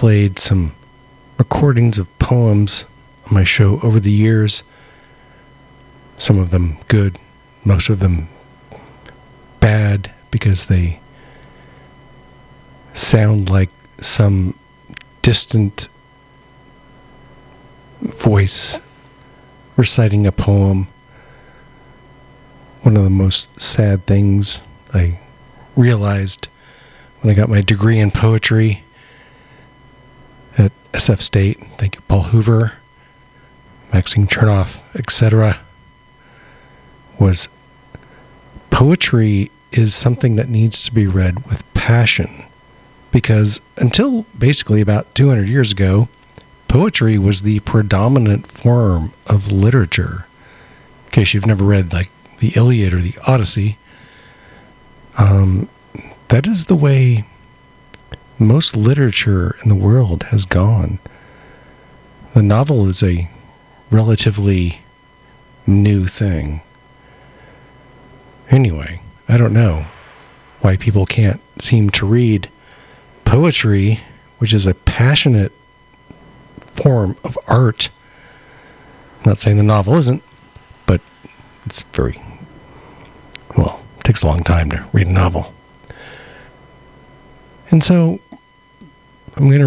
played some recordings of poems on my show over the years. Some of them good, most of them bad, because they sound like some distant voice reciting a poem. One of the most sad things I realized when I got my degree in poetry at SF State, thank you, Paul Hoover, Maxine Chernoff, etc., was poetry is something that needs to be read with passion. Because until basically about 200 years ago, poetry was the predominant form of literature. In case you've never read like the Iliad or the Odyssey, that is the way most literature in the world has gone. The novel is a relatively new thing. Anyway, I don't know why people can't seem to read poetry, which is a passionate form of art. I'm not saying the novel isn't, but it's very, well, it takes a long time to read a novel. And so I'm going to